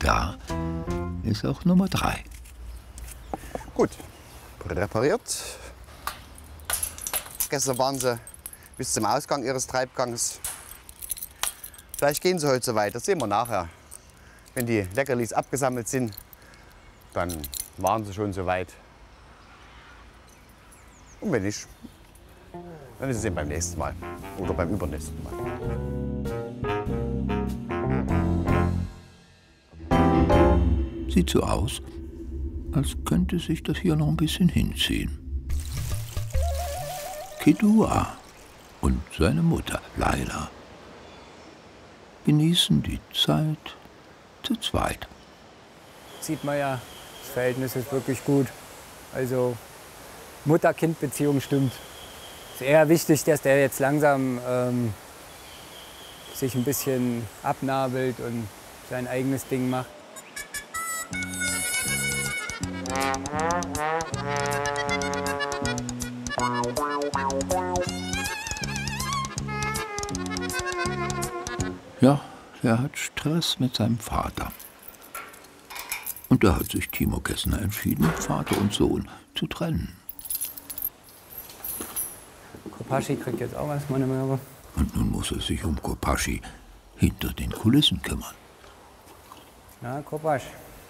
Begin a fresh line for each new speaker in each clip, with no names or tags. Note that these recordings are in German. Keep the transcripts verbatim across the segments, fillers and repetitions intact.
Da ist auch Nummer drei.
Gut, präpariert. Gestern waren sie bis zum Ausgang ihres Treibgangs. Vielleicht gehen sie heute so weit, das sehen wir nachher. Wenn die Leckerlis abgesammelt sind, dann waren sie schon so weit. Und wenn nicht, dann ist es eben beim nächsten Mal oder beim übernächsten Mal.
Sieht so aus, als könnte sich das hier noch ein bisschen hinziehen. Kedua und seine Mutter, Laila, genießen die Zeit zu zweit.
Sieht man ja, das Verhältnis ist wirklich gut. Also Mutter-Kind-Beziehung stimmt. Es ist eher wichtig, dass der jetzt langsam ähm, sich ein bisschen abnabelt und sein eigenes Ding macht.
Ja, er hat Stress mit seinem Vater. Und da hat sich Timo Kessner entschieden, Vater und Sohn zu trennen.
Kopaschi kriegt jetzt auch was, meine Möhre.
Und nun muss er sich um Kopaschi hinter den Kulissen kümmern.
Na, Kopasch.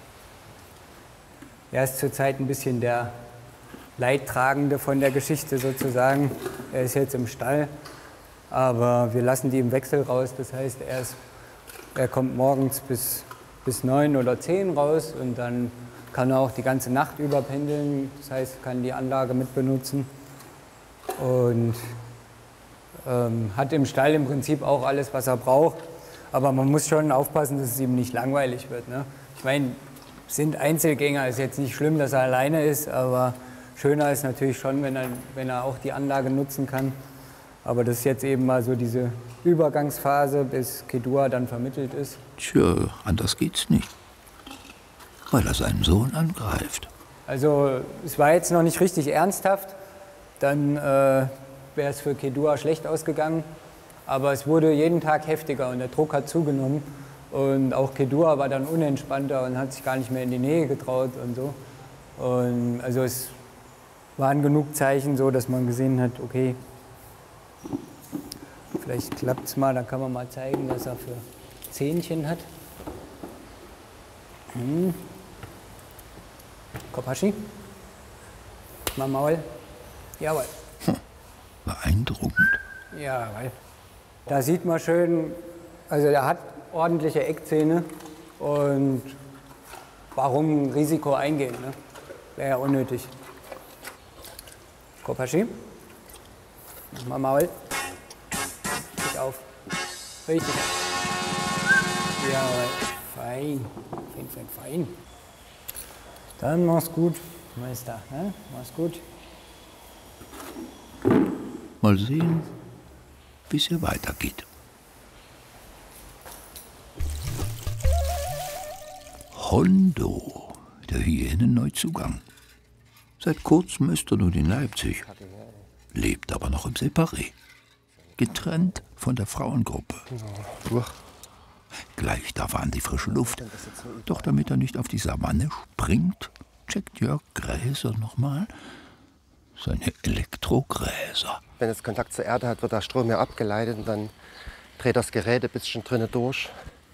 Er ist zurzeit ein bisschen der Leidtragende von der Geschichte sozusagen. Er ist jetzt im Stall, aber wir lassen die im Wechsel raus. Das heißt, er, ist, er kommt morgens bis, bis neun oder zehn raus und dann kann er auch die ganze Nacht über pendeln. Das heißt, kann die Anlage mitbenutzen und ähm, hat im Stall im Prinzip auch alles, was er braucht. Aber man muss schon aufpassen, dass es ihm nicht langweilig wird. Ne? Ich meine, sind Einzelgänger, ist jetzt nicht schlimm, dass er alleine ist, aber schöner ist natürlich schon, wenn er, wenn er auch die Anlage nutzen kann. Aber das ist jetzt eben mal so diese Übergangsphase, bis Kedua dann vermittelt ist.
Tja, anders geht's nicht, weil er seinen Sohn angreift.
Also es war jetzt noch nicht richtig ernsthaft, dann äh, wäre es für Kedua schlecht ausgegangen. Aber es wurde jeden Tag heftiger und der Druck hat zugenommen. Und auch Kedua war dann unentspannter und hat sich gar nicht mehr in die Nähe getraut und so. Und also es waren genug Zeichen so, dass man gesehen hat, okay, vielleicht klappt es mal, dann kann man mal zeigen, was er für Zähnchen hat. Hm. Kopaschi. Mal Maul. Jawohl.
Hm. Beeindruckend.
Jawohl. Da sieht man schön, also der hat ordentliche Eckzähne und warum Risiko eingehen, ne? Wäre ja unnötig. Kopaschi. Mal Maul. Richtig auf. Richtig. Jawohl. Fein. Fein, fein, fein. Dann mach's gut, Meister. Ne? Mach's gut.
Mal sehen, wie es hier weitergeht. Hondo, der Hyänenneuzugang. Seit kurzem ist er nun in Leipzig, lebt aber noch im Separé. Getrennt von der Frauengruppe. Gleich darf er an die frische Luft. Doch damit er nicht auf die Savanne springt, checkt Jörg Gräser nochmal seine Elektrogräser.
Wenn es Kontakt zur Erde hat, wird der Strom ja abgeleitet und dann dreht das Gerät ein bisschen drinnen durch.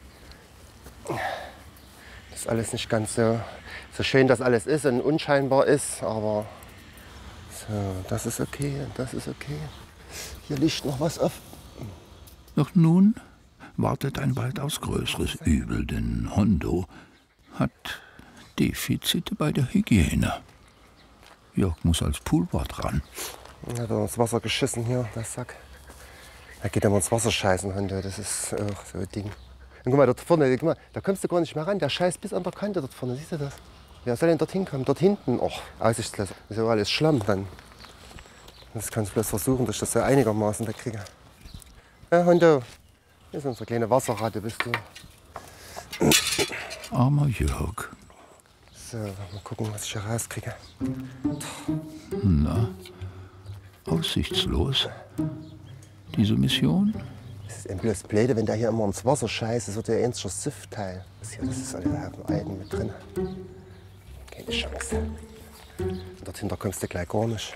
Das ist alles nicht ganz so, so schön, dass alles ist und unscheinbar ist, aber so, das ist okay und das ist okay. Hier liegt noch was auf.
Doch nun wartet ein weitaus größeres Übel, denn Hondo hat Defizite bei der Hygiene. Jörg muss als Poolbad ran.
Er hat ins Wasser geschissen hier, der Sack. Er geht immer ins Wasser scheißen, Hondo, das ist auch so ein Ding. Und guck mal, dort vorne, guck mal, da kommst du gar nicht mehr ran, der scheißt bis an der Kante dort vorne, siehst du das? Wer soll denn dort hinkommen? Dort hinten, och, aussichtslos, ist ja alles Schlamm dann. Das kannst du bloß versuchen, dass ich das so einigermaßen da kriege. Ja, Hondo, das ist unsere kleine Wasserratte, bist du.
Armer Jörg.
So, mal gucken, was ich hier rauskriege.
Na, aussichtslos. Diese Mission
Das ist eben bloß blöde, wenn der hier immer ins Wasser scheißt. Das wird ja ein einziger Siftteil. Das hier, das ist alle Haufen Algen mit drin. Keine Chance. Und dahinter kommst du gleich gar nicht.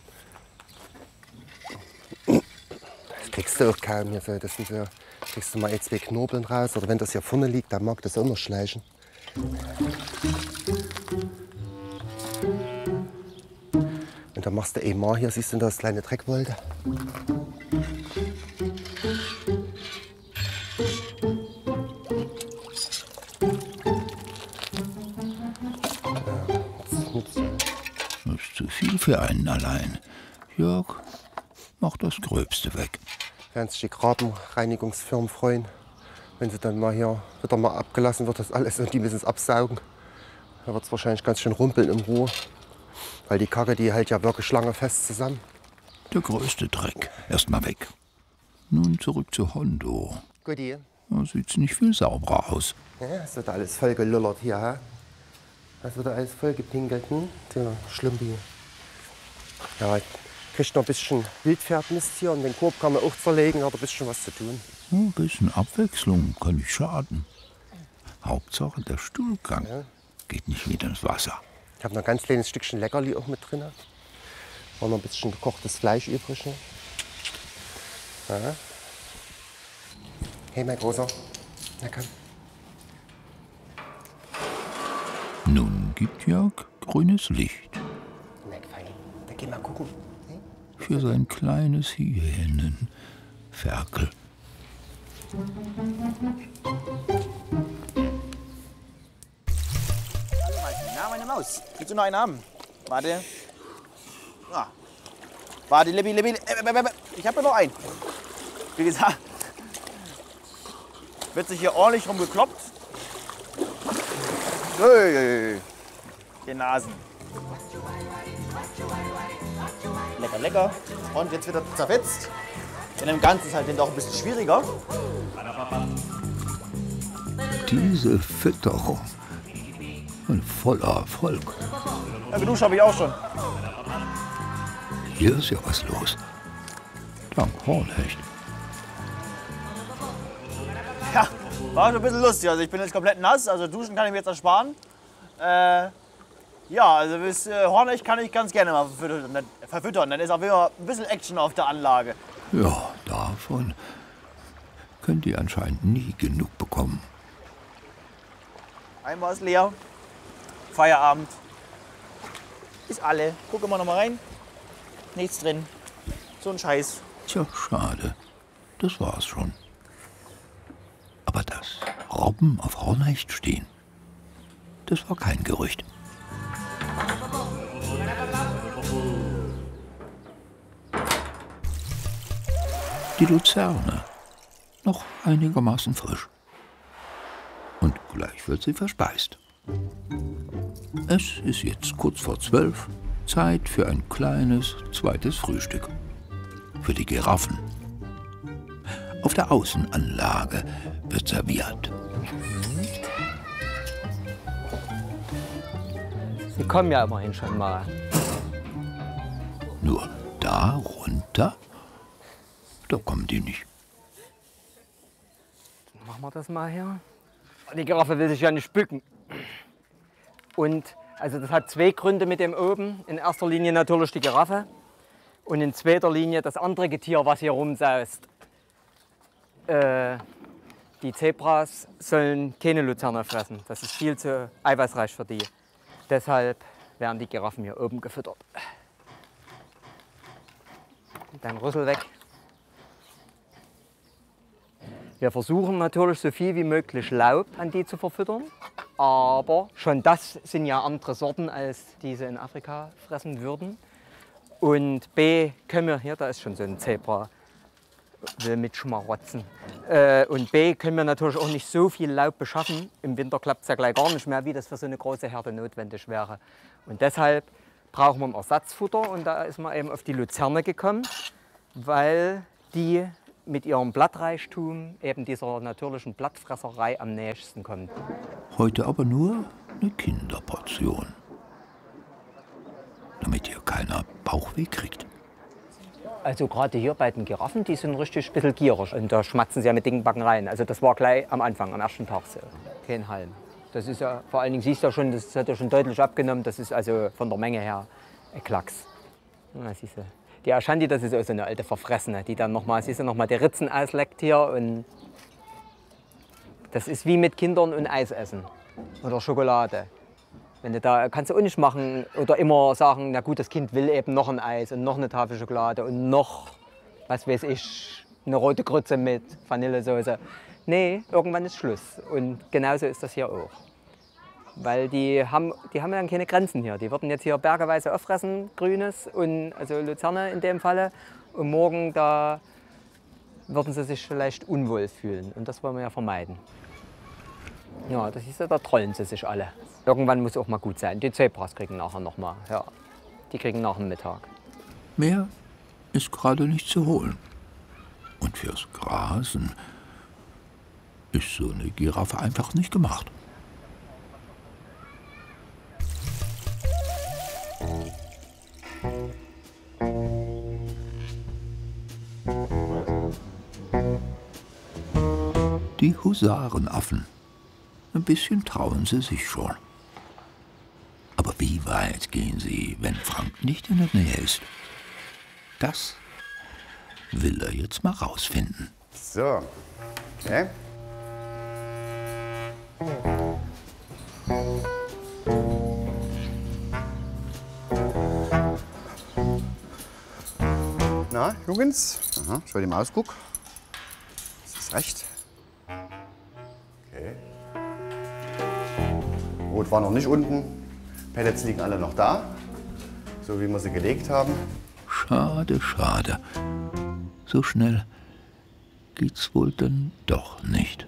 Das kriegst du auch kaum hier so. Das sind so, kriegst du mal ein, zwei Knorpeln raus. Oder wenn das hier vorne liegt, dann mag das auch noch schleichen. Und dann machst du einmal hier, siehst du das kleine Dreckwolde.
Das ist zu viel für einen allein. Jörg, mach das Gröbste weg.
Werden sich die Grabenreinigungsfirmen freuen, wenn sie dann mal hier wieder mal abgelassen wird, das alles und die müssen es absaugen. Da wird es wahrscheinlich ganz schön rumpeln im Rohr. Weil die Kacke, die hält ja wirklich lange fest zusammen.
Der größte Dreck. Erst mal weg. Nun zurück zu Hondo.
Guti.
Da sieht's nicht viel sauberer aus.
Ja, es wird alles voll gelullert hier. Ha? Es wird alles voll gepinkelt. Hm? Der Schlumpi. Ja, kriegt noch ein bisschen Wildpferdmist hier und den Korb kann man auch zerlegen, hat ein bisschen was zu tun.
Ein bisschen Abwechslung kann nicht schaden. Hauptsache der Stuhlgang
Ja.
geht nicht wieder ins Wasser.
Ich habe noch ein ganz kleines Stückchen Leckerli auch mit drin. War noch ein bisschen gekochtes Fleisch übrig. Ne? Ja. Hey, mein Großer. Na komm.
Nun gibt Jörg grünes Licht
Na fein. Da geh mal gucken. Hey?
für sein kleines Hyänenferkel.
Na, meine Maus. Willst du noch einen haben? Warte. Ah. Warte, Libby, Libby. Ich habe ja noch einen. Wie gesagt, wird sich hier ordentlich rumgekloppt. Hey, die Nasen. Lecker, lecker. Und jetzt wird er zerfetzt. In dem Ganzen ist halt dann doch ein bisschen schwieriger.
Diese Fütterung und voller Erfolg.
Ja, geduscht habe ich auch schon.
Hier ist ja was los. Dank Hornhecht.
Ja, war schon ein bisschen lustig. Also ich bin jetzt komplett nass, also duschen kann ich mir jetzt ersparen. Äh, ja, also bis äh, Hornecht kann ich ganz gerne mal verfüttern. verfüttern. Dann ist auch wieder ein bisschen Action auf der Anlage.
Ja, davon könnt ihr anscheinend nie genug bekommen.
Einmal ist leer. Feierabend. Ist alle. Gucken wir noch mal rein. Nichts drin. So ein Scheiß.
Tja, schade. Das war's schon. Aber dass Robben auf Hornhecht stehen, das war kein Gerücht. Die Luzerne, noch einigermaßen frisch. Und gleich wird sie verspeist. Es ist jetzt kurz vor zwölf, Zeit für ein kleines zweites Frühstück. Für die Giraffen. Auf der Außenanlage wird serviert.
Sie kommen ja immerhin schon mal.
Nur da runter, da kommen die nicht.
Machen wir das mal hier. Die Giraffe will sich ja nicht bücken. Und also das hat zwei Gründe mit dem oben. In erster Linie natürlich die Giraffe und in zweiter Linie das andere Getier, was hier rumsaust. Äh, die Zebras sollen keine Luzerne fressen. Das ist viel zu eiweißreich für die. Deshalb werden die Giraffen hier oben gefüttert. Dann Rüssel weg. Wir versuchen natürlich so viel wie möglich Laub an die zu verfüttern. Aber schon das sind ja andere Sorten, als diese in Afrika fressen würden. Und B, können wir, hier, da ist schon so ein Zebra, will mit schmarotzen. Äh, und B, können wir natürlich auch nicht so viel Laub beschaffen. Im Winter klappt es ja gleich gar nicht mehr, wie das für so eine große Herde notwendig wäre. Und deshalb brauchen wir ein Ersatzfutter. Und da ist man eben auf die Luzerne gekommen, weil die mit ihrem Blattreichtum eben dieser natürlichen Blattfresserei am nächsten kommt.
Heute aber nur eine Kinderportion. Damit ihr keiner Bauchweh kriegt.
Also gerade hier bei den Giraffen, die sind richtig ein bisschen gierig. Und da schmatzen sie ja mit dicken Backen rein. Also das war gleich am Anfang, am ersten Tag so. Kein Halm. Das ist ja, vor allen Dingen siehst du ja schon, das hat ja schon deutlich abgenommen. Das ist also von der Menge her ein Klacks. Ja, siehst du. Die Ashanti, das ist auch so eine alte Verfressene, die dann nochmal, siehst du, nochmal die Ritzen ausleckt hier. Und das ist wie mit Kindern und Eis essen oder Schokolade. Wenn du da kannst du auch nicht machen oder immer sagen, na gut, das Kind will eben noch ein Eis und noch eine Tafel Schokolade und noch, was weiß ich, eine rote Grütze mit Vanillesoße. Nee, irgendwann ist Schluss. Und genauso ist das hier auch. Weil die haben, die haben dann keine Grenzen hier. Die würden jetzt hier bergeweise auffressen, Grünes und also Luzerne in dem Falle. Und morgen da würden sie sich vielleicht unwohl fühlen. Und das wollen wir ja vermeiden. Ja, das ist ja, da trollen sie sich alle. Irgendwann muss auch mal gut sein. Die Zebras kriegen nachher noch mal. Ja, die kriegen nach dem Mittag.
Mehr ist gerade nicht zu holen. Und fürs Grasen ist so eine Giraffe einfach nicht gemacht. Die Husarenaffen. Ein bisschen trauen sie sich schon. Aber wie weit gehen sie, wenn Frank nicht in der Nähe ist? Das will er jetzt mal rausfinden.
So. Okay. Na, Jungens? Aha, schau dir mal aus, guck. Das ist recht. Okay. Rot war noch nicht unten. Pellets liegen alle noch da. So wie wir sie gelegt haben.
Schade, schade. So schnell geht's wohl dann doch nicht.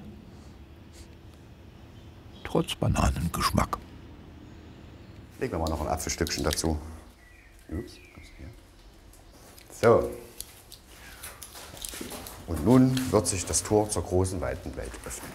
Trotz Bananengeschmack.
Legen wir mal noch ein Apfelstückchen dazu. Ups, so. Und nun wird sich das Tor zur großen, weiten Welt öffnen.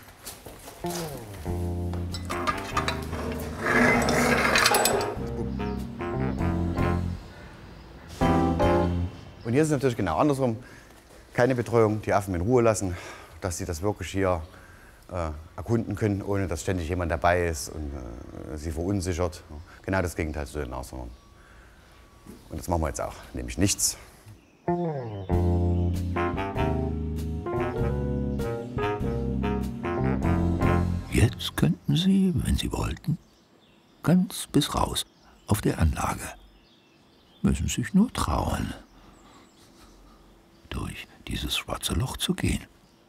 Und hier ist es natürlich genau andersrum. Keine Betreuung, die Affen in Ruhe lassen, dass sie das wirklich hier äh, erkunden können, ohne dass ständig jemand dabei ist und äh, sie verunsichert. Genau das Gegenteil zu den Nashörnern. Und das machen wir jetzt auch, nämlich nichts.
Jetzt könnten sie, wenn sie wollten, ganz bis raus auf der Anlage. Müssen sich nur trauen, durch dieses schwarze Loch zu gehen.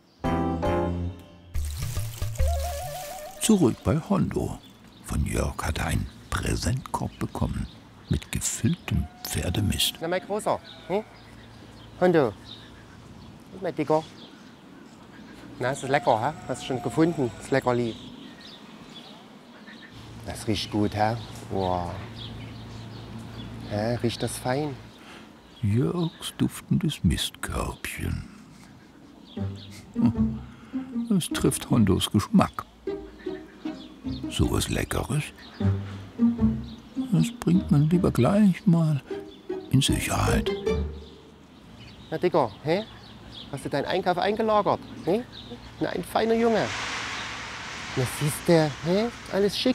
Zurück bei Hondo. Von Jörg hat er einen Präsentkorb bekommen mit gefülltem Pferdemist.
Na, mein Großer. Hm? Hondo. Und mein Dicker. Na, ist das lecker, hä? Hast du schon gefunden, das Leckerli? Das riecht gut, hä? Wow. Hä, riecht das fein?
Jörgs duftendes Mistkörbchen. Es trifft Hondos Geschmack. So was Leckeres, das bringt man lieber gleich mal in Sicherheit.
Na, Dicker, hä? Hast du deinen Einkauf eingelagert? Hä? Na, ein feiner Junge. Na, siehst du, hä? Alles schick.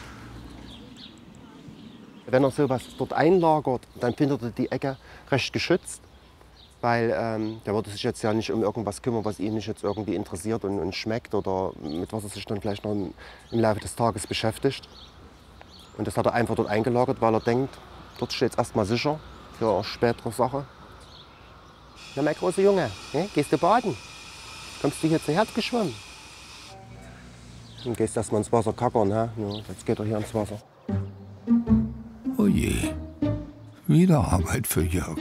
Wenn er sowas dort einlagert, dann findet er die Ecke recht geschützt. Weil ähm, der würde sich jetzt ja nicht um irgendwas kümmern, was ihn nicht jetzt irgendwie interessiert und, und schmeckt oder mit was er sich dann vielleicht noch im, im Laufe des Tages beschäftigt. Und das hat er einfach dort eingelagert, weil er denkt, dort steht es erstmal sicher für spätere Sache. Na, mein großer Junge, ne? Gehst du baden? Kommst du hier zu Herd geschwommen? Und gehst erstmal ins Wasser kackern, ne? Ja, jetzt geht er hier ins Wasser.
Oh je, wieder Arbeit für Jörg.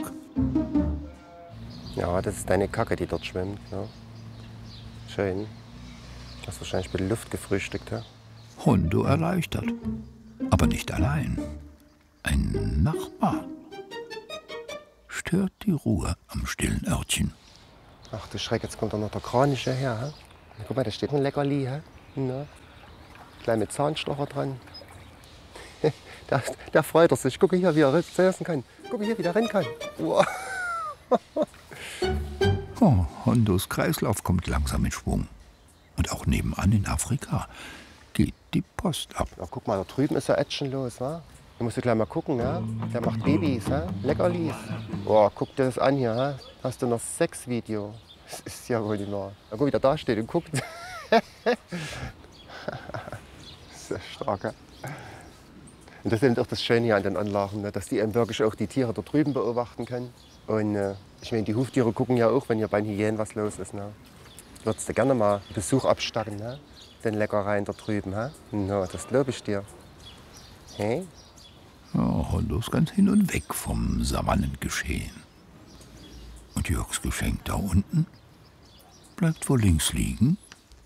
Ja, das ist deine Kacke, die dort schwimmt. Ja. Schön. Du hast wahrscheinlich mit Luft gefrühstückt, ja?
Hondo erleichtert. Aber nicht allein. Ein Nachbar stört die Ruhe am stillen Örtchen.
Ach du Schreck, jetzt kommt doch noch der Kraniche her. Ha? Na, guck mal, da steht ein Leckerli. Ha? Na, gleich mit Zahnstocher dran. Der, der freut sich. Guck hier, wie er sitzen kann. Guck hier, wie der rennen kann. Wow.
Oh, Hondos Kreislauf kommt langsam in Schwung. Und auch nebenan in Afrika geht die Post ab.
Na, guck mal, da drüben ist ja Action los, wa? Da musst du gleich mal gucken, ja? Der macht Babys, ha? Leckerlis. Boah, guck dir das an hier, ha? Hast du noch Sexvideo? Das ist ja wohl nicht wahr. Na guck, wie der da steht und guckt. Sehr stark, ja? Und das ist eben auch das Schöne hier an den Anlagen, ne? Dass die eben wirklich auch die Tiere da drüben beobachten können. Und äh, ich meine, die Huftiere gucken ja auch, wenn hier beim Hyänen was los ist. Ne? Würdest du gerne mal Besuch abstatten, ne? Den Leckereien da drüben, ha? No, das glaube ich dir. Hey?
Ja, Hondo ist ganz hin und weg vom Savannengeschehen. Und Jörgs Geschenk da unten bleibt wohl links liegen.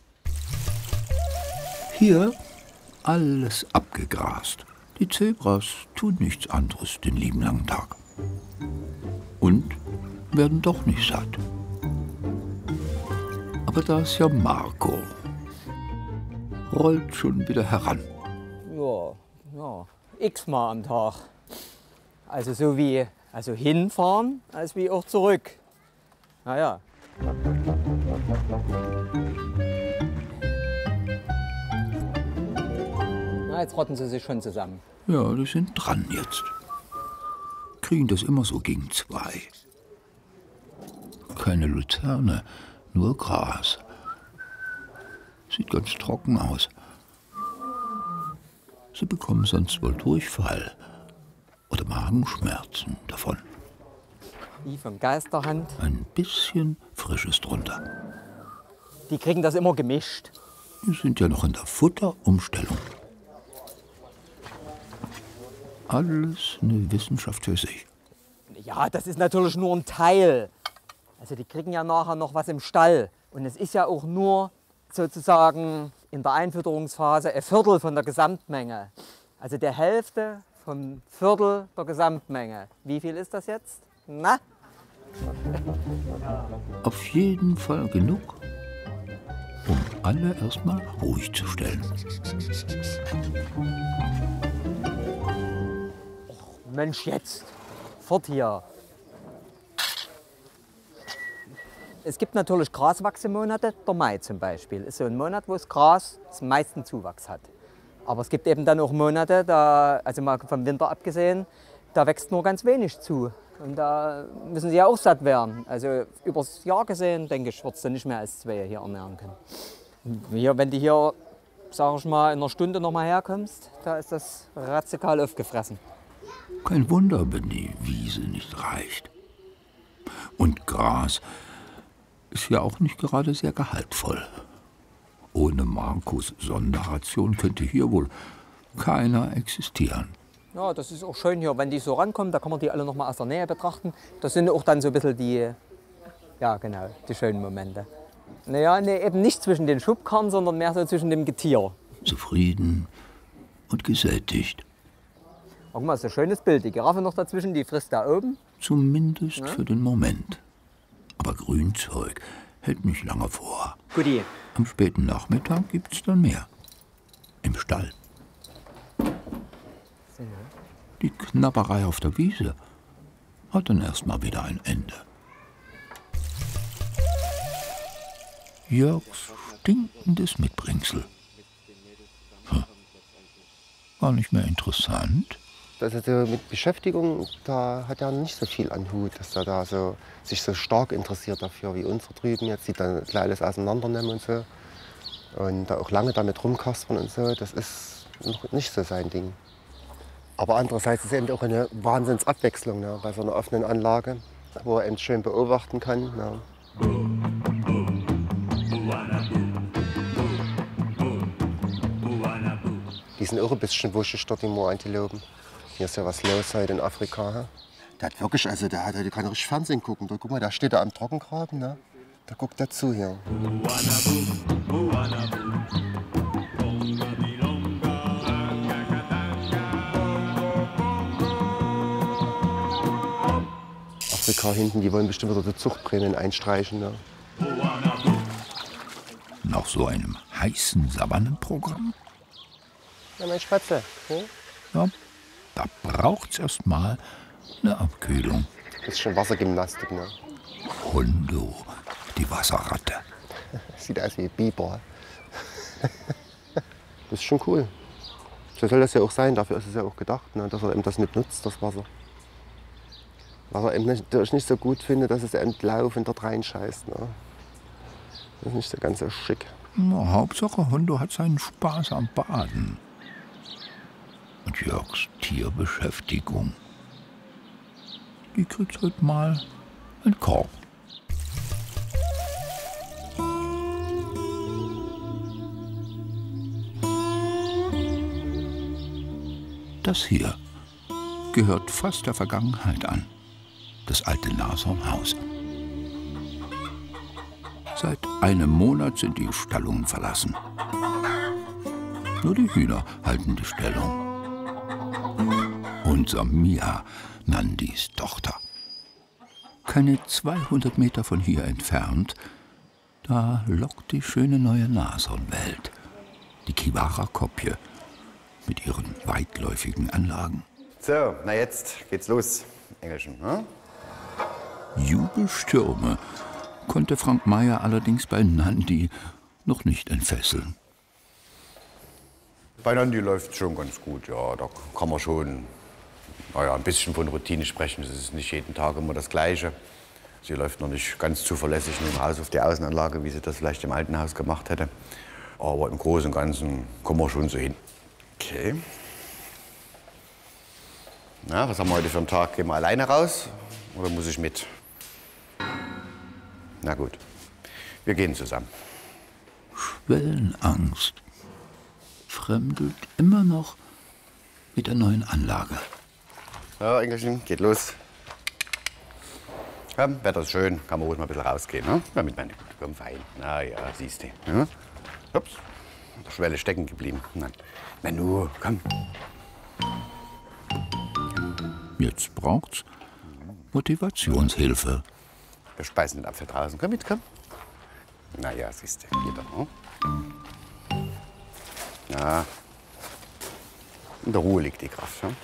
Hier alles abgegrast. Die Zebras tun nichts anderes den lieben langen Tag. Und werden doch nicht satt. Aber da ist ja Marco. Rollt schon wieder heran.
Ja, ja, x-mal am Tag. Also so wie also hinfahren, als wie auch zurück. Naja. Na, jetzt rotten sie sich schon zusammen.
Ja, die sind dran jetzt. Kriegen das immer so gegen zwei. Keine Luzerne, nur Gras. Sieht ganz trocken aus. Sie bekommen sonst wohl Durchfall oder Magenschmerzen davon.
Wie von Geisterhand.
Ein bisschen Frisches drunter.
Die kriegen das immer gemischt.
Wir sind ja noch in der Futterumstellung. Alles eine Wissenschaft für sich.
Ja, das ist natürlich nur ein Teil. Also die kriegen ja nachher noch was im Stall. Und es ist ja auch nur sozusagen in der Einfütterungsphase ein Viertel von der Gesamtmenge. Also der Hälfte vom Viertel der Gesamtmenge. Wie viel ist das jetzt? Na?
Auf jeden Fall genug, um alle erstmal ruhig zu stellen.
Mensch, jetzt. Fort hier. Es gibt natürlich Graswachsemonate, der Mai zum Beispiel. Ist so ein Monat, wo das Gras den meisten Zuwachs hat. Aber es gibt eben dann auch Monate, da, also mal vom Winter abgesehen, da wächst nur ganz wenig zu. Und da müssen sie ja auch satt werden. Also übers Jahr gesehen, denke ich, würdest du nicht mehr als zwei hier ernähren können. Und hier, wenn du hier, sag ich mal, in einer Stunde noch mal herkommst, da ist das radikal aufgefressen.
Kein Wunder, wenn die Wiese nicht reicht. Und Gras ist ja auch nicht gerade sehr gehaltvoll. Ohne Marcos Sonderration könnte hier wohl keiner existieren.
Ja, das ist auch schön hier, wenn die so rankommen, da kann man die alle noch mal aus der Nähe betrachten. Das sind auch dann so ein bisschen die, ja genau, die schönen Momente. Naja, nee, eben nicht zwischen den Schubkarren, sondern mehr so zwischen dem Getier.
Zufrieden und gesättigt.
Guck mal, das ist ein schönes Bild. Die Giraffe noch dazwischen, die frisst da oben.
Zumindest
Ja?
für den Moment. Aber Grünzeug hält nicht lange vor.
Guti.
Am späten Nachmittag gibt's dann mehr. Im Stall. Die Knabberei auf der Wiese hat dann erstmal wieder ein Ende. Jörgs stinkendes Mitbringsel. Hm. War nicht mehr interessant.
Also so mit Beschäftigung, da hat er nicht so viel an Hut, dass er da so, sich so stark interessiert dafür wie unsere drüben. Jetzt sieht dann gleich alles auseinandernehmen und so. Und da auch lange damit rumkaspern und so, das ist noch nicht so sein Ding. Aber andererseits ist es eben auch eine Wahnsinnsabwechslung, ne, bei so einer offenen Anlage, wo er eben schön beobachten kann. Ne. Die sind auch ein bisschen wuschig dort, die Moorantilopen. Hier ist ja was los heute in Afrika. He? Der hat wirklich, also der, hat, der kann richtig Fernsehen gucken. Da, guck mal, da steht er am Trockengraben, ne? Da guckt er zu hier. Afrika hinten, die wollen bestimmt wieder die Zuchtprämien einstreichen. Ne?
Nach so einem heißen Savannenprogramm?
Ja, mein Spatze. Hm?
Ja, da braucht's erst mal eine Abkühlung.
Bisschen Wassergymnastik, ne?
Hondo, die Wasserratte.
Sieht aus wie ein Biber. Das ist schon cool. So soll das ja auch sein, dafür ist es ja auch gedacht, ne? Dass er eben das nicht nutzt, das Wasser. Was er eben nicht, dass ich nicht so gut finde, dass es eben laufend dort reinscheißt. Ne? Das ist nicht so ganz so schick.
Na, Hauptsache, Hondo hat seinen Spaß am Baden. Und Jörgs Tierbeschäftigung, die kriegt heute mal einen Korb. Das hier gehört fast der Vergangenheit an. Das alte Nashornhaus. Seit einem Monat sind die Stallungen verlassen. Nur die Hühner halten die Stellung. Unser Mia, Nandis Tochter. Keine zweihundert Meter von hier entfernt, da lockt die schöne neue Nashornwelt. Die Kiwara-Kopje mit ihren weitläufigen Anlagen.
So, na jetzt geht's los, Engelchen. Ne?
Jubelstürme konnte Frank Meyer allerdings bei Nandi noch nicht entfesseln.
Bei Nandi läuft es schon ganz gut, ja. Da kann man schon naja, ein bisschen von Routine sprechen. Es ist nicht jeden Tag immer das Gleiche. Sie läuft noch nicht ganz zuverlässig in dem Haus auf die Außenanlage, wie sie das vielleicht im alten Haus gemacht hätte. Aber im Großen und Ganzen kommen wir schon so hin. Okay. Na, was haben wir heute für einen Tag? Gehen wir alleine raus oder muss ich mit? Na gut, wir gehen zusammen.
Schwellenangst fremdelt immer noch mit der neuen Anlage.
Ja, Engelchen, geht los. Komm, Wetter ist schön, kann man ruhig mal ein bisschen rausgehen. Ne? Ja, mit meiner Gute, komm fein. Na ja, siehst du. Ja? Ups, an der Schwelle stecken geblieben. Nein. Na nu, komm.
Jetzt braucht's Motivationshilfe.
Wir speisen den Apfel draußen. Komm mit, komm. Na ja, siehst du, geht doch. Ne? Ja. In der Ruhe liegt die Kraft. Ne?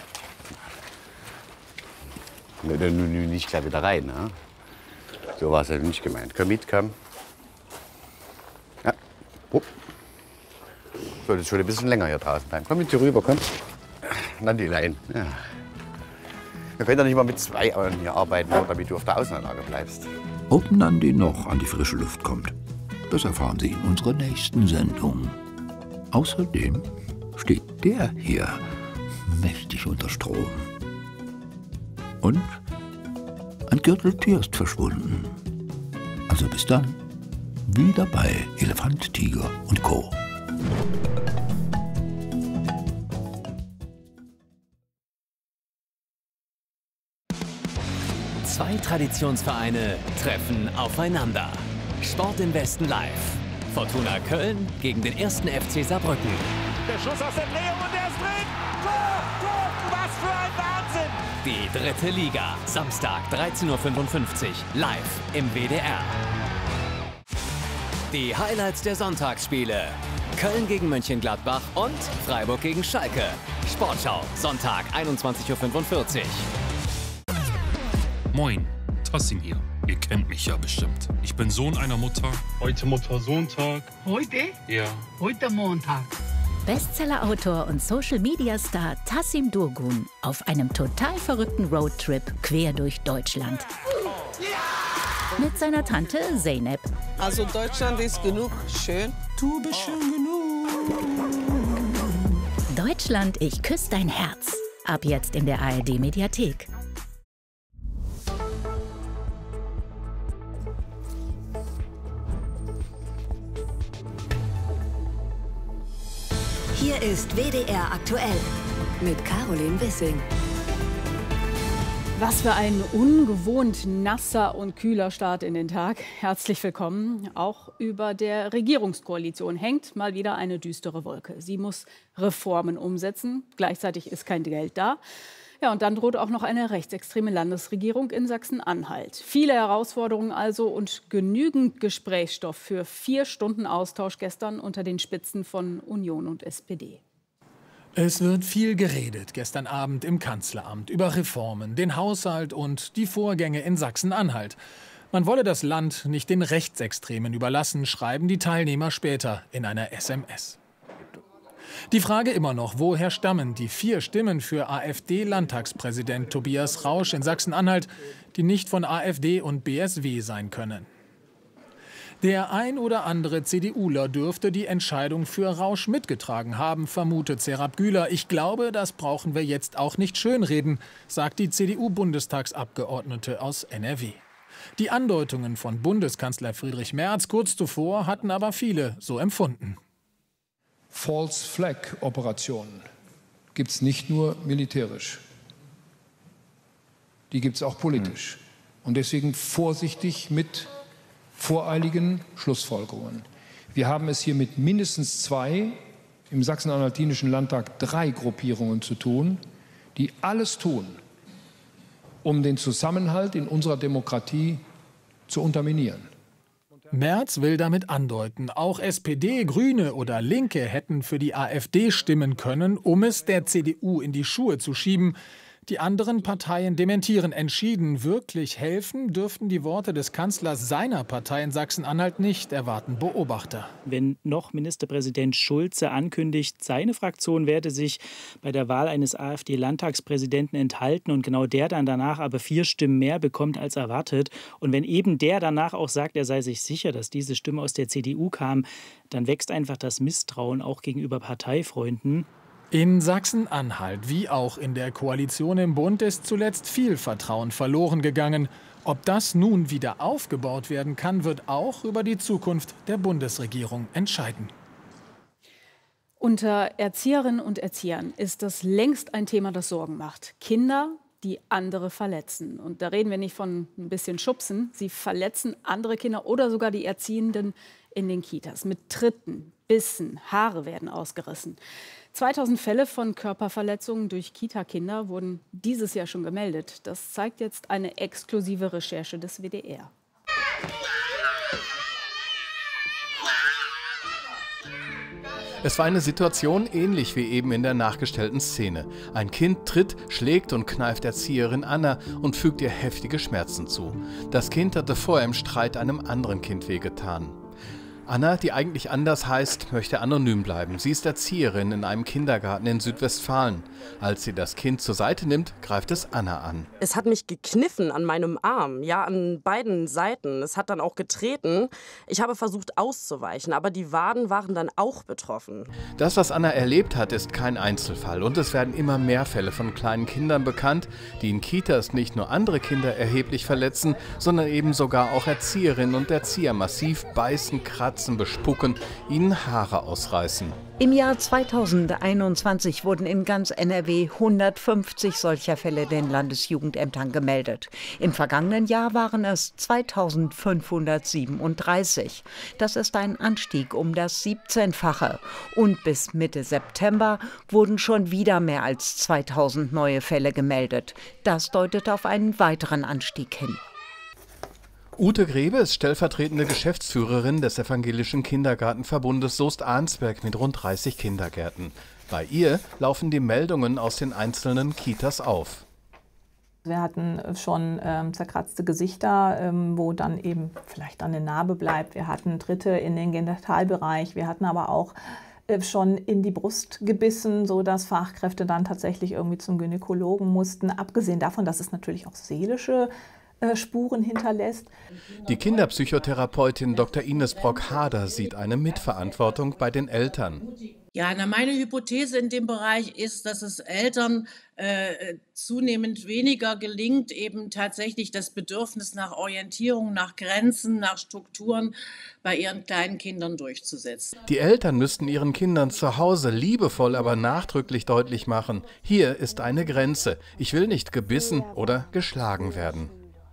Nun nicht gleich wieder rein. Ne? So war es ja nicht gemeint. Komm mit, komm. Ja. Oh. Sollte schon ein bisschen länger hier draußen bleiben. Komm mit hier rüber, komm. Dann die Leine. Ja. Wir können doch nicht mal mit zwei hier arbeiten, nur damit du auf der Außenanlage bleibst.
Ob Nandi noch an die frische Luft kommt, das erfahren Sie in unserer nächsten Sendung. Außerdem steht der hier mächtig unter Strom. Und ein Gürteltier ist verschwunden. Also bis dann, wieder bei Elefant, Tiger und Co.
Zwei Traditionsvereine treffen aufeinander. Sport im Westen live. Fortuna Köln gegen den ersten F C Saarbrücken.
Der Schuss aus der Drehung und der ist drin. Tor, Tor, was für ein Wahnsinn.
Die dritte Liga. Samstag dreizehn Uhr fünfundfünfzig. Live im W D R. Die Highlights der Sonntagsspiele. Köln gegen Mönchengladbach und Freiburg gegen Schalke. Sportschau. Sonntag einundzwanzig Uhr fünfundvierzig.
Moin, Tassim hier. Ihr kennt mich ja bestimmt. Ich bin Sohn einer Mutter. Heute Mutter-Sohn-Tag.
Heute?
Ja.
Heute Montag.
Bestseller-Autor und Social-Media-Star Tassim Durgun auf einem total verrückten Roadtrip quer durch Deutschland. Ja! Mit seiner Tante Zeynep.
Also Deutschland ist genug schön.
Du bist schön genug.
Deutschland, ich küsse dein Herz. Ab jetzt in der A R D-Mediathek.
Hier ist W D R aktuell mit Caroline Wissing.
Was für ein ungewohnt nasser und kühler Start in den Tag. Herzlich willkommen. Auch über der Regierungskoalition hängt mal wieder eine düstere Wolke. Sie muss Reformen umsetzen. Gleichzeitig ist kein Geld da. Ja, und dann droht auch noch eine rechtsextreme Landesregierung in Sachsen-Anhalt. Viele Herausforderungen also und genügend Gesprächsstoff für vier Stunden Austausch gestern unter den Spitzen von Union und S P D.
Es wird viel geredet gestern Abend im Kanzleramt über Reformen, den Haushalt und die Vorgänge in Sachsen-Anhalt. Man wolle das Land nicht den Rechtsextremen überlassen, schreiben die Teilnehmer später in einer S M S. Die Frage immer noch, woher stammen die vier Stimmen für AfD-Landtagspräsident Tobias Rausch in Sachsen-Anhalt, die nicht von AfD und B S W sein können? Der ein oder andere CDUler dürfte die Entscheidung für Rausch mitgetragen haben, vermutet Serap Güler. Ich glaube, das brauchen wir jetzt auch nicht schönreden, sagt die C D U-Bundestagsabgeordnete aus N R W. Die Andeutungen von Bundeskanzler Friedrich Merz kurz zuvor hatten aber viele so empfunden.
False Flag Operationen gibt es nicht nur militärisch, die gibt es auch politisch. Und deswegen vorsichtig mit voreiligen Schlussfolgerungen. Wir haben es hier mit mindestens zwei, im Sachsen-Anhaltinischen Landtag drei Gruppierungen zu tun, die alles tun, um den Zusammenhalt in unserer Demokratie zu unterminieren.
Merz will damit andeuten, auch S P D, Grüne oder Linke hätten für die AfD stimmen können, um es der C D U in die Schuhe zu schieben. Die anderen Parteien dementieren entschieden. Wirklich helfen dürften die Worte des Kanzlers seiner Partei in Sachsen-Anhalt nicht, erwarten Beobachter.
Wenn noch Ministerpräsident Schulze ankündigt, seine Fraktion werde sich bei der Wahl eines AfD-Landtagspräsidenten enthalten und genau der dann danach aber vier Stimmen mehr bekommt als erwartet. Und wenn eben der danach auch sagt, er sei sich sicher, dass diese Stimme aus der C D U kam, dann wächst einfach das Misstrauen auch gegenüber Parteifreunden.
In Sachsen-Anhalt wie auch in der Koalition im Bund ist zuletzt viel Vertrauen verloren gegangen. Ob das nun wieder aufgebaut werden kann, wird auch über die Zukunft der Bundesregierung entscheiden.
Unter Erzieherinnen und Erziehern ist das längst ein Thema, das Sorgen macht. Kinder, die andere verletzen. Und da reden wir nicht von ein bisschen Schubsen. Sie verletzen andere Kinder oder sogar die Erziehenden in den Kitas. Mit Tritten, Bissen, Haare werden ausgerissen. zweitausend Fälle von Körperverletzungen durch Kita-Kinder wurden dieses Jahr schon gemeldet. Das zeigt jetzt eine exklusive Recherche des W D R.
Es war eine Situation ähnlich wie eben in der nachgestellten Szene. Ein Kind tritt, schlägt und kneift Erzieherin Anna und fügt ihr heftige Schmerzen zu. Das Kind hatte vorher im Streit einem anderen Kind wehgetan. Anna, die eigentlich anders heißt, möchte anonym bleiben. Sie ist Erzieherin in einem Kindergarten in Südwestfalen. Als sie das Kind zur Seite nimmt, greift es Anna an.
Es hat mich gekniffen an meinem Arm, ja, an beiden Seiten. Es hat dann auch getreten. Ich habe versucht auszuweichen, aber die Waden waren dann auch betroffen.
Das, was Anna erlebt hat, ist kein Einzelfall. Und es werden immer mehr Fälle von kleinen Kindern bekannt, die in Kitas nicht nur andere Kinder erheblich verletzen, sondern eben sogar auch Erzieherinnen und Erzieher massiv beißen, kratzen, bespucken, ihnen Haare ausreißen.
Im Jahr zweitausendeinundzwanzig wurden in ganz N R W hundertfünfzig solcher Fälle den Landesjugendämtern gemeldet. Im vergangenen Jahr waren es zweitausendfünfhundertsiebenunddreißig. Das ist ein Anstieg um das siebzehnfache. Und bis Mitte September wurden schon wieder mehr als zweitausend neue Fälle gemeldet. Das deutet auf einen weiteren Anstieg hin.
Ute Grebe ist stellvertretende Geschäftsführerin des Evangelischen Kindergartenverbundes Soest-Arnsberg mit rund dreißig Kindergärten. Bei ihr laufen die Meldungen aus den einzelnen Kitas auf.
Wir hatten schon ähm, zerkratzte Gesichter, ähm, wo dann eben vielleicht eine Narbe bleibt. Wir hatten Tritte in den Genitalbereich. Wir hatten aber auch äh, schon in die Brust gebissen, sodass Fachkräfte dann tatsächlich irgendwie zum Gynäkologen mussten. Abgesehen davon, dass es natürlich auch seelische Spuren hinterlässt.
Die Kinderpsychotherapeutin Doktor Ines Brock-Hader sieht eine Mitverantwortung bei den Eltern.
Ja, na, meine Hypothese in dem Bereich ist, dass es Eltern äh, zunehmend weniger gelingt, eben tatsächlich das Bedürfnis nach Orientierung, nach Grenzen, nach Strukturen bei ihren kleinen Kindern durchzusetzen.
Die Eltern müssten ihren Kindern zu Hause liebevoll, aber nachdrücklich deutlich machen, hier ist eine Grenze. Ich will nicht gebissen oder geschlagen werden.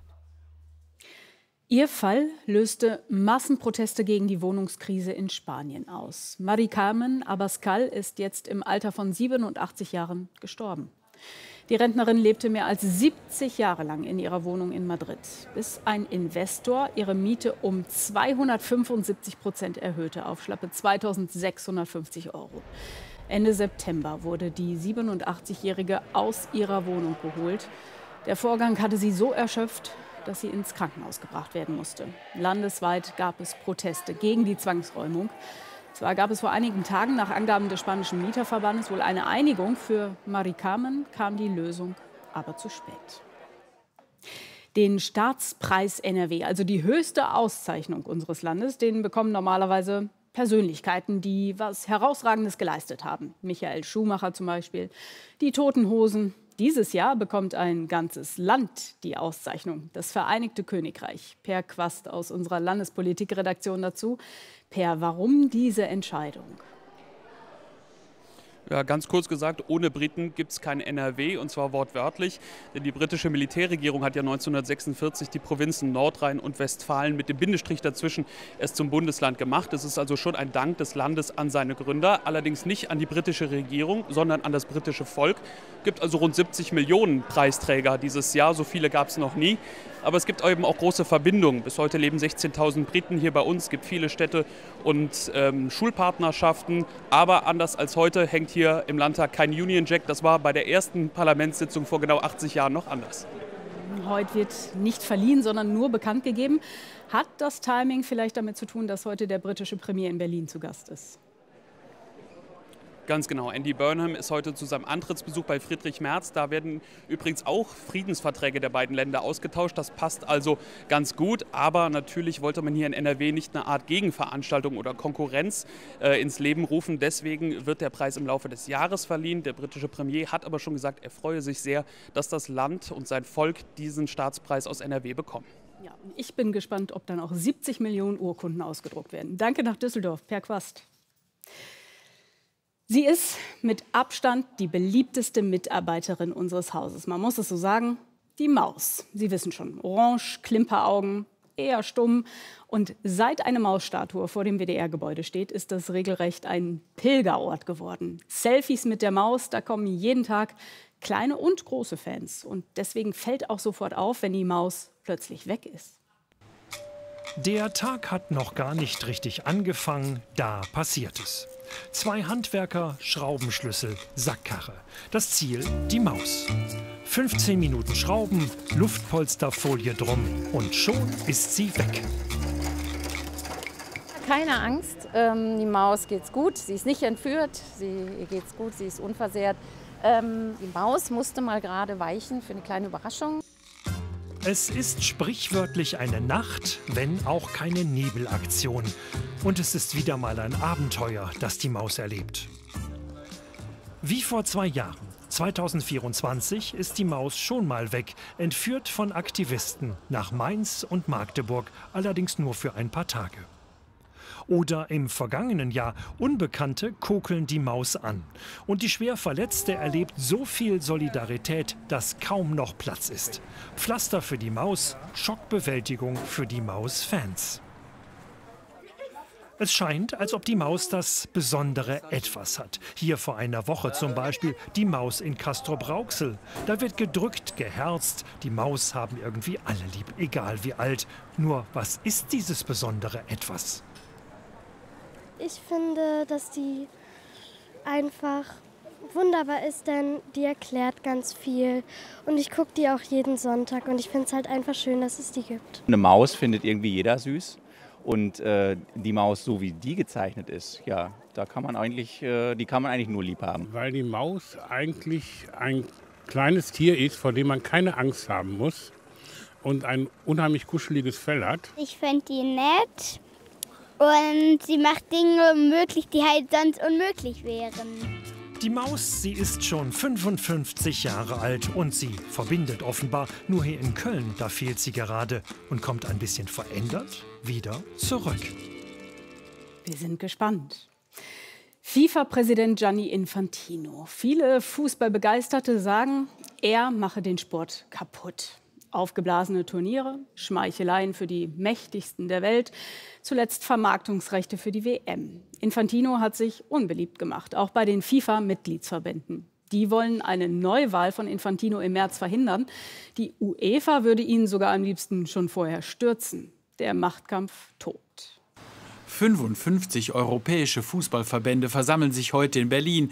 Ihr Fall löste Massenproteste gegen die Wohnungskrise in Spanien aus. Mari Carmen Abascal ist jetzt im Alter von siebenundachtzig Jahren gestorben. Die Rentnerin lebte mehr als siebzig Jahre lang in ihrer Wohnung in Madrid, bis ein Investor ihre Miete um zweihundertfünfundsiebzig Prozent erhöhte auf schlappe zweitausendsechshundertfünfzig Euro. Ende September wurde die siebenundachtzigjährige aus ihrer Wohnung geholt. Der Vorgang hatte sie so erschöpft, dass sie ins Krankenhaus gebracht werden musste. Landesweit gab es Proteste gegen die Zwangsräumung. Zwar gab es vor einigen Tagen nach Angaben des spanischen Mieterverbandes wohl eine Einigung. Für Mari Carmen kam die Lösung aber zu spät. Den Staatspreis N R W, also die höchste Auszeichnung unseres Landes, den bekommen normalerweise Persönlichkeiten, die was Herausragendes geleistet haben. Michael Schumacher zum Beispiel, die Toten Hosen. Dieses Jahr bekommt ein ganzes Land die Auszeichnung, das Vereinigte Königreich. Per Quast aus unserer Landespolitikredaktion dazu. Per, warum diese Entscheidung?
Ja, ganz kurz gesagt, ohne Briten gibt es kein N R W, und zwar wortwörtlich. Denn die britische Militärregierung hat ja neunzehnhundertsechsundvierzig die Provinzen Nordrhein und Westfalen mit dem Bindestrich dazwischen erst zum Bundesland gemacht. Es ist also schon ein Dank des Landes an seine Gründer, allerdings nicht an die britische Regierung, sondern an das britische Volk. Es gibt also rund siebzig Millionen Preisträger dieses Jahr, so viele gab es noch nie. Aber es gibt eben auch große Verbindungen. Bis heute leben sechzehntausend Briten hier bei uns. Es gibt viele Städte und ähm, Schulpartnerschaften. Aber anders als heute hängt hier im Landtag kein Union Jack. Das war bei der ersten Parlamentssitzung vor genau achtzig Jahren noch anders.
Heute wird nicht verliehen, sondern nur bekannt gegeben. Hat das Timing vielleicht damit zu tun, dass heute der britische Premier in Berlin zu Gast ist?
Ganz genau. Andy Burnham ist heute zu seinem Antrittsbesuch bei Friedrich Merz. Da werden übrigens auch Friedensverträge der beiden Länder ausgetauscht. Das passt also ganz gut. Aber natürlich wollte man hier in N R W nicht eine Art Gegenveranstaltung oder Konkurrenz äh, ins Leben rufen. Deswegen wird der Preis im Laufe des Jahres verliehen. Der britische Premier hat aber schon gesagt, er freue sich sehr, dass das Land und sein Volk diesen Staatspreis aus N R W bekommen.
Ja, ich bin gespannt, ob dann auch siebzig Millionen Urkunden ausgedruckt werden. Danke nach Düsseldorf, Per Quast. Sie ist mit Abstand die beliebteste Mitarbeiterin unseres Hauses. Man muss es so sagen, die Maus. Sie wissen schon, orange, Klimperaugen, eher stumm. Und seit eine Mausstatue vor dem W D R-Gebäude steht, ist das regelrecht ein Pilgerort geworden. Selfies mit der Maus, da kommen jeden Tag kleine und große Fans. Und deswegen fällt auch sofort auf, wenn die Maus plötzlich weg ist.
Der Tag hat noch gar nicht richtig angefangen, da passiert es. Zwei Handwerker, Schraubenschlüssel, Sackkarre. Das Ziel, die Maus. fünfzehn Minuten Schrauben, Luftpolsterfolie drum und schon ist sie weg.
Keine Angst, ähm, die Maus geht's gut. Sie ist nicht entführt, sie, ihr geht's gut, sie ist unversehrt. Ähm, die Maus musste mal gerade weichen für eine kleine Überraschung.
Es ist sprichwörtlich eine Nacht, wenn auch keine Nebelaktion. Und es ist wieder mal ein Abenteuer, das die Maus erlebt. Wie vor zwei Jahren, zweitausendvierundzwanzig, ist die Maus schon mal weg, entführt von Aktivisten nach Mainz und Magdeburg, allerdings nur für ein paar Tage. Oder im vergangenen Jahr, Unbekannte kokeln die Maus an. Und die schwer Verletzte erlebt so viel Solidarität, dass kaum noch Platz ist. Pflaster für die Maus, Schockbewältigung für die Maus-Fans. Es scheint, als ob die Maus das besondere Etwas hat. Hier vor einer Woche zum Beispiel die Maus in Castrop-Rauxel. Da wird gedrückt, geherzt. Die Maus haben irgendwie alle lieb, egal wie alt. Nur, was ist dieses besondere Etwas?
Ich finde, dass die einfach wunderbar ist, denn die erklärt ganz viel. Und ich gucke die auch jeden Sonntag und ich finde es halt einfach schön, dass es die gibt.
Eine Maus findet irgendwie jeder süß. Und äh, die Maus, so wie die gezeichnet ist, ja, da kann man eigentlich, äh, die kann man eigentlich nur lieb haben.
Weil die Maus eigentlich ein kleines Tier ist, vor dem man keine Angst haben muss und ein unheimlich kuscheliges Fell hat.
Ich finde die nett. Und sie macht Dinge möglich, die halt sonst unmöglich wären.
Die Maus, sie ist schon fünfundfünfzig Jahre alt und sie verbindet offenbar. Nur hier in Köln, da fehlt sie gerade und kommt ein bisschen verändert wieder zurück.
Wir sind gespannt. FIFA-Präsident Gianni Infantino. Viele Fußballbegeisterte sagen, er mache den Sport kaputt. Aufgeblasene Turniere, Schmeicheleien für die Mächtigsten der Welt, zuletzt Vermarktungsrechte für die W M. Infantino hat sich unbeliebt gemacht, auch bei den FIFA-Mitgliedsverbänden. Die wollen eine Neuwahl von Infantino im März verhindern. Die UEFA würde ihn sogar am liebsten schon vorher stürzen. Der Machtkampf tobt.
fünfundfünfzig europäische Fußballverbände versammeln sich heute in Berlin.